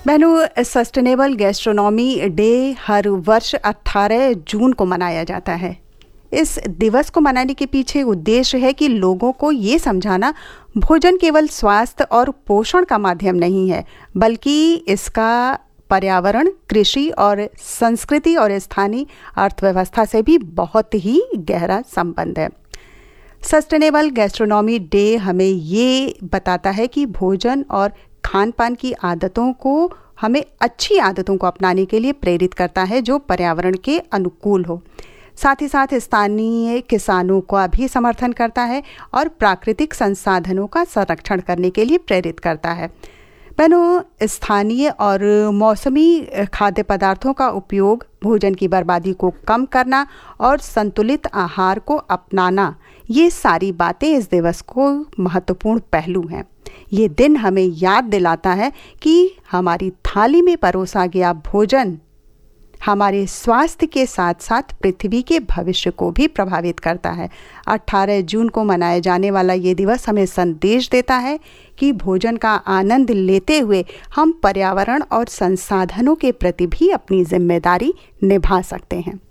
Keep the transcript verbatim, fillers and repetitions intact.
बहनों, sustainable gastronomy day हर वर्ष अठारह जून को मनाया जाता है। इस दिवस को मनाने के पीछे उद्देश्य है कि लोगों को ये समझाना भोजन केवल स्वास्थ्य और पोषण का माध्यम नहीं है, बल्कि इसका पर्यावरण, कृषि और संस्कृति और स्थानीय अर्थव्यवस्था से भी बहुत ही गहरा संबंध है। सस्टेनेबल गैस्ट्रोनॉमी डे हमें ये बताता है कि भोजन और खान पान की आदतों को हमें अच्छी आदतों को अपनाने के लिए प्रेरित करता है जो पर्यावरण के अनुकूल हो। साथ ही साथ स्थानीय किसानों का भी समर्थन करता है और प्राकृतिक संसाधनों का संरक्षण करने के लिए प्रेरित करता है। बहनों, स्थानीय और मौसमी खाद्य पदार्थों का उपयोग, भोजन की बर्बादी को कम करना और संतुलित आहार को अपनाना, ये सारी बातें इस दिवस को महत्वपूर्ण पहलू हैं। ये दिन हमें याद दिलाता है कि हमारी थाली में परोसा गया भोजन हमारे स्वास्थ्य के साथ साथ पृथ्वी के भविष्य को भी प्रभावित करता है। अठारह जून को मनाया जाने वाला ये दिवस हमें संदेश देता है कि भोजन का आनंद लेते हुए हम पर्यावरण और संसाधनों के प्रति भी अपनी जिम्मेदारी निभा सकते हैं।